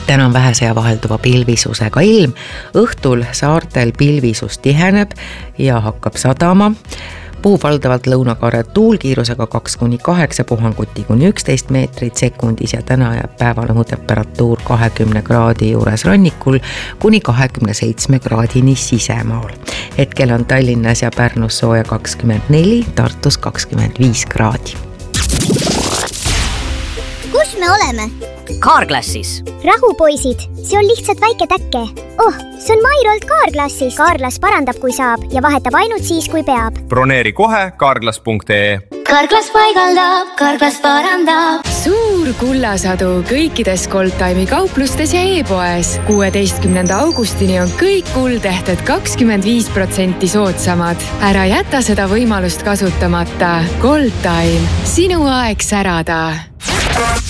Täna on vähese ja vahelduva pilvisusega ilm. Õhtul saartel pilvisus tiheneb ja hakkab sadama. Puhub valdavalt lõunakaare tuul kiirusega 2-8, puhanguti kuni 11 meetrit sekundis ja täna jääb päeval õhutemperatuur 20 kraadi juures rannikul kuni 27 kraadini sisemaal. Hetkel on Tallinnas ja Pärnus sooja 24, Tartus 25 kraadi. Kus me oleme? Carglassis. Rahu, poisid, see on lihtsalt väike täkke. See on Mairolt Carglassis. Carglass parandab, kui saab ja vahetab ainult siis, kui peab. Broneeri kohe carglass.ee. Carglass paigaldab, Carglass parandab. Suur kullasadu kõikides Goldtime'i kauplustes ja e-poes. 16. augustini on kõik kuldehted 25% soodsamad. Ära jäta seda võimalust kasutamata. Goldtime. Sinu aeg särada.